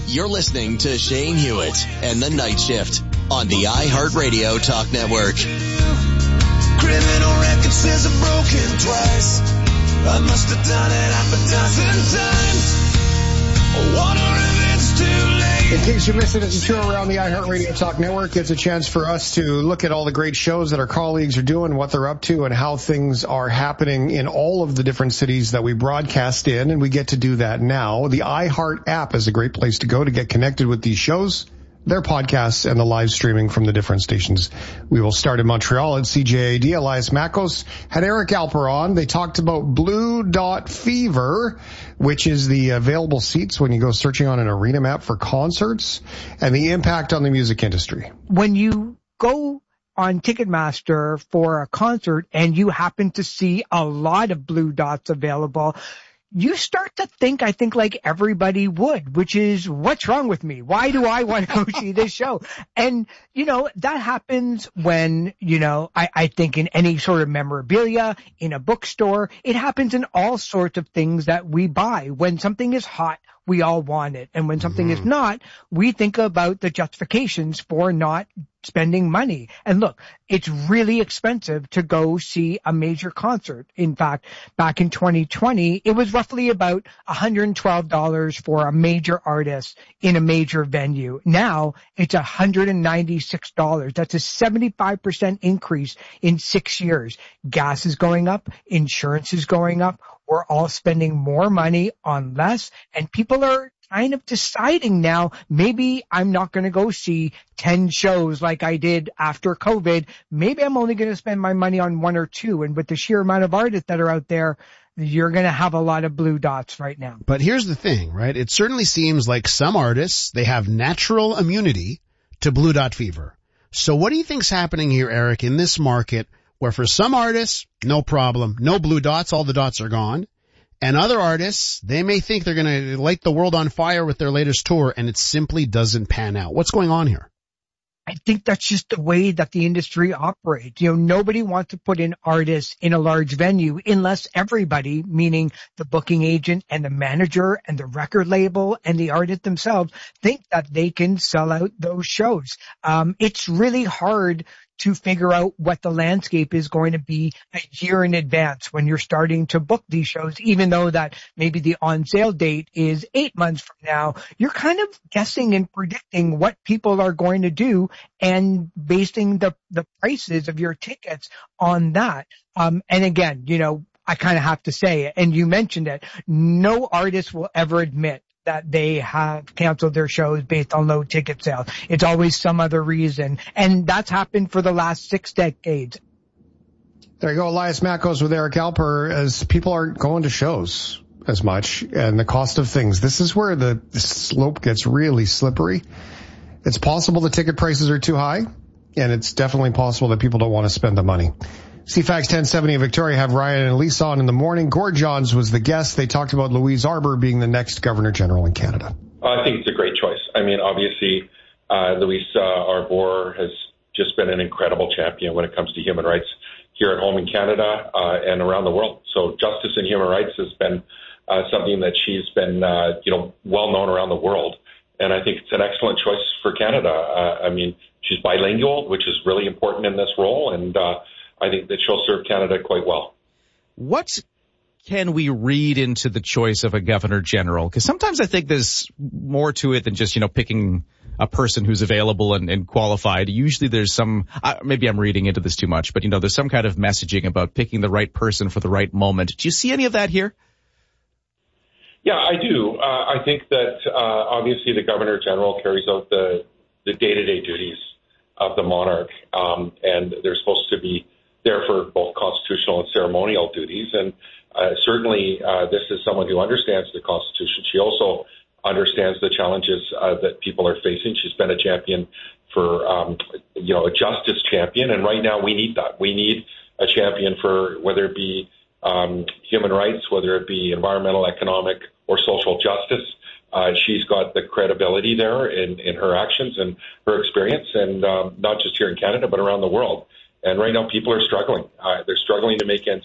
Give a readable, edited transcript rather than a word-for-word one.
You're listening to Shane Hewitt and the Night Shift on the iHeartRadio Talk Network. Criminal record says I'm broken twice. I must have done it half a dozen times. I wonder if it's too late. In case you missed it, as you tour around the iHeartRadio Talk Network, it's a chance for us to look at all the great shows that our colleagues are doing, what they're up to, and how things are happening in all of the different cities that we broadcast in, and we get to do that now. The iHeart app is a great place to go to get connected with these shows, their podcasts, and the live streaming from the different stations. We will start in Montreal at CJAD. Elias Makos had Eric Alper on. They talked about Blue Dot Fever, which is the available seats when you go searching on an arena map for concerts, and the impact on the music industry. When you go on Ticketmaster for a concert and you happen to see a lot of Blue Dots available, you start to think, I think like everybody would, which is, what's wrong with me? Why do I want to go see this show? And, that happens when, I think in any sort of memorabilia, in a bookstore, it happens in all sorts of things that we buy. When something is hot, we all want it. And when something is not, we think about the justifications for not spending money. And look, it's really expensive to go see a major concert. In fact, back in 2020, it was roughly about $112 for a major artist in a major venue. Now it's $196. That's a 75% increase in 6 years. Gas is going up. Insurance is going up. We're all spending more money on less, and people are kind of deciding now, maybe I'm not going to go see 10 shows like I did after COVID. Maybe I'm only going to spend my money on one or two. And with the sheer amount of artists that are out there, you're going to have a lot of Blue Dots right now. But here's the thing, right? It certainly seems like some artists, they have natural immunity to Blue Dot fever. So what do you think's happening here, Eric, in this market where for some artists, no problem, no Blue Dots, all the dots are gone. And other artists, they may think they're going to light the world on fire with their latest tour, and it simply doesn't pan out. What's going on here? I think that's just the way that the industry operates. Nobody wants to put in artists in a large venue unless everybody, meaning the booking agent and the manager and the record label and the artist themselves, think that they can sell out those shows. It's really hard to figure out what the landscape is going to be a year in advance when you're starting to book these shows, even though that maybe the on sale date is 8 months from now. You're kind of guessing and predicting what people are going to do and basing the prices of your tickets on that. And again, I kind of have to say, and you mentioned it, no artist will ever admit that they have canceled their shows based on low ticket sales. It's always some other reason. And that's happened for the last 6 decades. There you go. Elias Makos with Eric Alper. As people aren't going to shows as much and the cost of things, this is where the slope gets really slippery. It's possible the ticket prices are too high, and it's definitely possible that people don't want to spend the money. CFAX 1070 in Victoria have Ryan and Elise on in the morning. Gord Johns was the guest. They talked about Louise Arbour being the next Governor General in Canada. I think it's a great choice. I mean, obviously, Louise Arbour has just been an incredible champion when it comes to human rights here at home in Canada and around the world. So justice and human rights has been something that she's been, well known around the world. And I think it's an excellent choice for Canada. I mean, she's bilingual, which is really important in this role, and I think that she'll serve Canada quite well. What can we read into the choice of a governor general? Because sometimes I think there's more to it than just, picking a person who's available and qualified. Usually there's some, maybe I'm reading into this too much, but, there's some kind of messaging about picking the right person for the right moment. Do you see any of that here? Yeah, I do. I think that obviously the Governor General carries out the day-to-day duties of the monarch, and they're supposed to be there for both constitutional and ceremonial duties. And certainly this is someone who understands the Constitution. She also understands the challenges that people are facing. She's been a champion for, a justice champion. And right now we need that. We need a champion for whether it be human rights, whether it be environmental, economic, or social justice. She's got the credibility there in her actions and her experience, and not just here in Canada, but around the world. And right now people are struggling. They're struggling to make ends